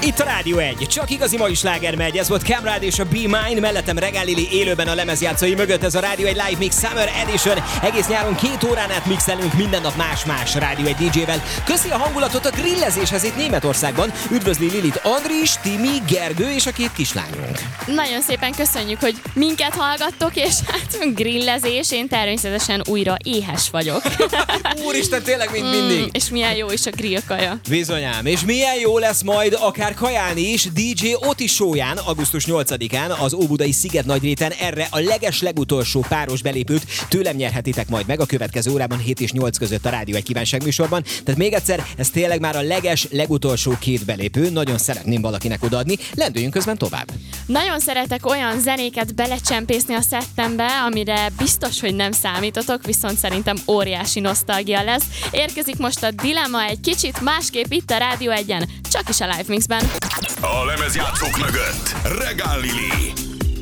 Itt a Rádió 1, csak igazi mai sláger megy, ez volt Camrad és a Be Mine, mellettem Regál Lili élőben a lemezjátszói mögött, ez a Rádió 1 Live Mix Summer Edition, egész nyáron 2 órán át mixelünk minden nap más-más Rádió 1 DJ-vel. Köszi a hangulatot a grillezéshez itt Németországban, üdvözli Lilit Andris, Timi, Gergő és a 2 kislányunk. Nagyon szépen köszönjük, hogy minket hallgattok, és hát grillezés, én természetesen újra éhes vagyok. Úristen, tényleg mint mindig. És milyen jó is a grillkaja. Bizonyám, és milyen jó lesz majd akár kajálni is DJ Oti show-ján, augusztus 8-án az Óbudai Szigetnagyréten. Erre a legutolsó páros belépőt tőlem nyerhetitek majd meg a következő órában 7 és 8 között a Rádió 1 kívánságműsorban. Tehát még egyszer, ez tényleg már a legutolsó 2 belépő, nagyon szeretném valakinek odaadni. Lendüljünk közben tovább. Nagyon szeretek olyan zenéket belecsempészni a szettembe, amire biztos, hogy nem számítotok, viszont szerintem óriási nosztalgia lesz. Érkezik most a Dilemma egy kicsit másképp itt a Rádió 1-en, csak is a Live Mixben. A lemezjátszók mögött Regál Lili.